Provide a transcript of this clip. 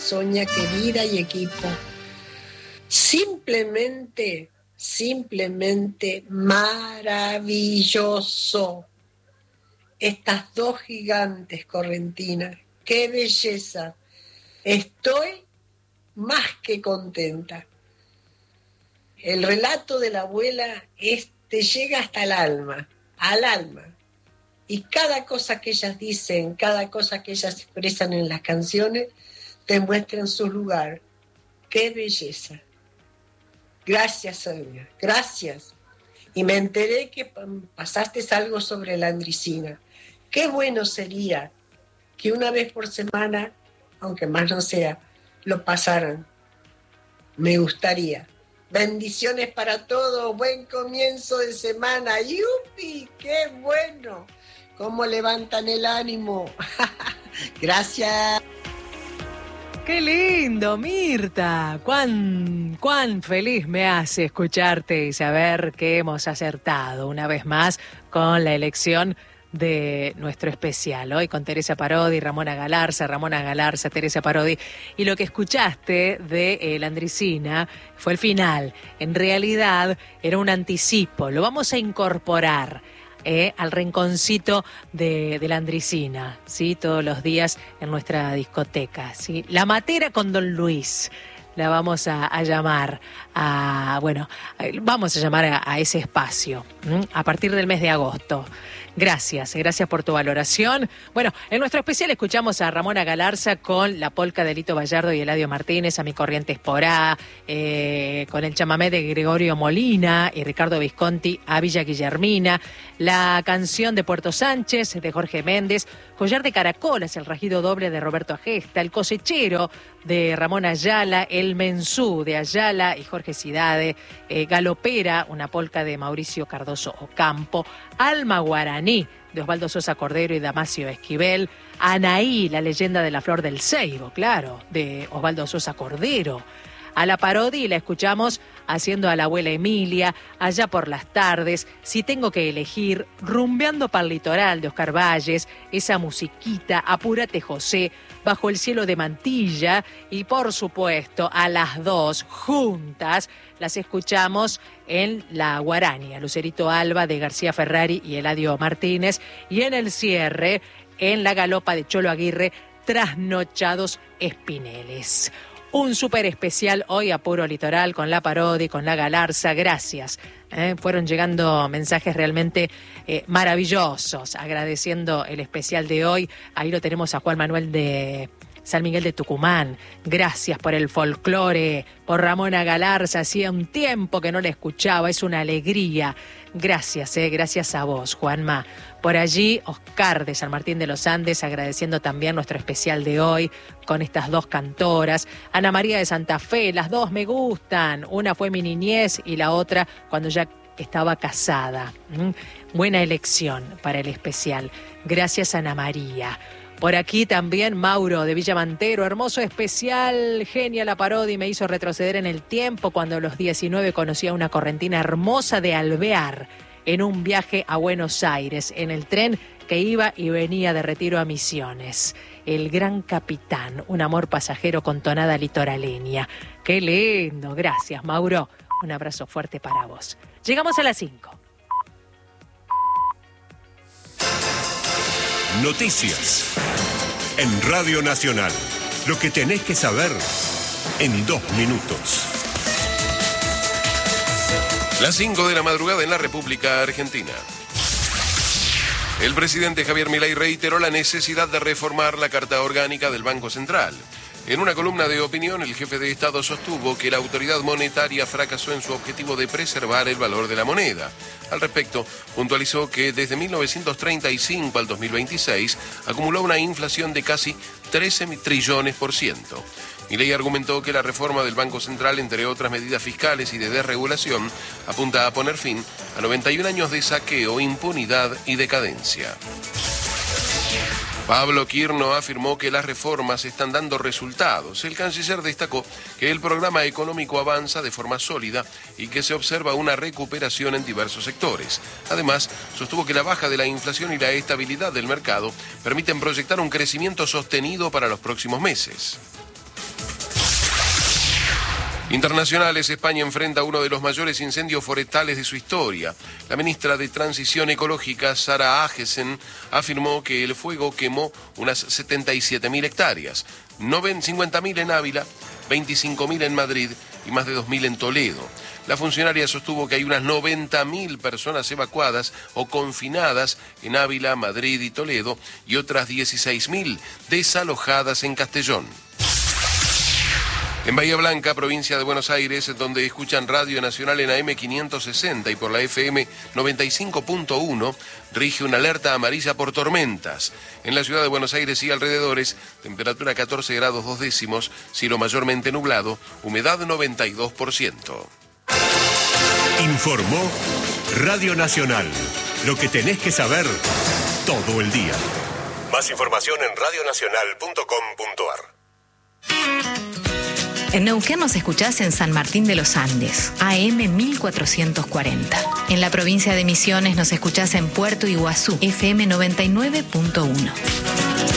Sonia querida y equipo. Simplemente maravilloso. Estas dos gigantes correntinas, qué belleza. Estoy más que contenta. El relato de la abuela te llega hasta el alma, al alma. Y cada cosa que ellas dicen, cada cosa que ellas expresan en las canciones, te muestra en su lugar. ¡Qué belleza! Gracias, Sonia, gracias. Y me enteré que pasaste algo sobre la Andricina. Qué bueno sería que una vez por semana, aunque más no sea, lo pasaran. Me gustaría. Bendiciones para todos, buen comienzo de semana. ¡Yupi! ¡Qué bueno! ¿Cómo levantan el ánimo? Gracias. ¡Qué lindo, Mirta! ¡Cuán feliz me hace escucharte y saber que hemos acertado una vez más con la elección de nuestro especial, hoy con Teresa Parodi, Ramona Galarza, Teresa Parodi, y lo que escuchaste de la Andricina fue el final. En realidad era un anticipo, lo vamos a incorporar al rinconcito de la Andricina, ¿sí? Todos los días en nuestra discoteca, ¿sí? La Matera con Don Luis. La vamos a llamar vamos a llamar a ese espacio a partir del mes de agosto. Gracias por tu valoración. Bueno, en nuestro especial escuchamos a Ramona Galarza con la polca de Lito Bayardo y Eladio Martínez, A mi corriente esporá, con el chamamé de Gregorio Molina y Ricardo Visconti, A Villa Guillermina, la canción de Puerto Sánchez de Jorge Méndez, Collar de Caracolas, el rajido doble de Roberto Agesta, El cosechero de Ramón Ayala, El Mensú de Ayala y Jorge Cidade, Galopera, una polca de Mauricio Cardoso Ocampo, Alma Guaraní de Osvaldo Sosa Cordero y Damasio Esquivel, Anaí, la leyenda de la flor del ceibo, claro, de Osvaldo Sosa Cordero. A la Parodi la escuchamos haciendo a la abuela Emilia, Allá por las tardes, Si tengo que elegir, Rumbeando para el litoral de Oscar Valles, esa musiquita, Apúrate José, Bajo el cielo de Mantilla, y por supuesto a las dos juntas las escuchamos en La Guaraña, Lucerito Alba de García Ferrari y Eladio Martínez, y en el cierre en La Galopa de Cholo Aguirre, Trasnochados Espineles. Un súper especial hoy a Puro Litoral con la Parodi, con la Galarza. Gracias. Fueron llegando mensajes realmente maravillosos, agradeciendo el especial de hoy. Ahí lo tenemos a Juan Manuel de San Miguel de Tucumán. Gracias por el folclore, por Ramona Galarza. Hacía un tiempo que no la escuchaba, es una alegría. Gracias, gracias a vos, Juanma. Por allí, Oscar de San Martín de los Andes, agradeciendo también nuestro especial de hoy con estas dos cantoras. Ana María de Santa Fe, las dos me gustan. Una fue mi niñez y la otra cuando ya estaba casada. Buena elección para el especial. Gracias, Ana María. Por aquí también Mauro de Villamantero, hermoso especial, genia la Parodi, me hizo retroceder en el tiempo cuando a los 19 conocí a una correntina hermosa de Alvear en un viaje a Buenos Aires, en el tren que iba y venía de Retiro a Misiones. El Gran Capitán, un amor pasajero con tonada litoraleña. ¡Qué lindo! Gracias, Mauro. Un abrazo fuerte para vos. Llegamos a las 5. Noticias en Radio Nacional. Lo que tenés que saber en 2 minutos. Las 5 de la madrugada en la República Argentina. El presidente Javier Milei reiteró la necesidad de reformar la Carta Orgánica del Banco Central. En una columna de opinión, el jefe de Estado sostuvo que la autoridad monetaria fracasó en su objetivo de preservar el valor de la moneda. Al respecto, puntualizó que desde 1935 al 2026 acumuló una inflación de casi 13 trillones %. Milei argumentó que la reforma del Banco Central, entre otras medidas fiscales y de desregulación, apunta a poner fin a 91 años de saqueo, impunidad y decadencia. Pablo Quirno afirmó que las reformas están dando resultados. El canciller destacó que el programa económico avanza de forma sólida y que se observa una recuperación en diversos sectores. Además, sostuvo que la baja de la inflación y la estabilidad del mercado permiten proyectar un crecimiento sostenido para los próximos meses. Internacionales, España enfrenta uno de los mayores incendios forestales de su historia. La ministra de Transición Ecológica, Sara Agesen, afirmó que el fuego quemó unas 77.000 hectáreas, 50.000 en Ávila, 25.000 en Madrid y más de 2.000 en Toledo. La funcionaria sostuvo que hay unas 90.000 personas evacuadas o confinadas en Ávila, Madrid y Toledo y otras 16.000 desalojadas en Castellón. En Bahía Blanca, provincia de Buenos Aires, donde escuchan Radio Nacional en AM 560 y por la FM 95.1, rige una alerta amarilla por tormentas. En la ciudad de Buenos Aires y alrededores, temperatura 14 grados 2 décimos, cielo mayormente nublado, humedad 92%. Informó Radio Nacional. Lo que tenés que saber todo el día. Más información en radionacional.com.ar. En Neuquén nos escuchás en San Martín de los Andes, AM 1440. En la provincia de Misiones nos escuchás en Puerto Iguazú, FM 99.1.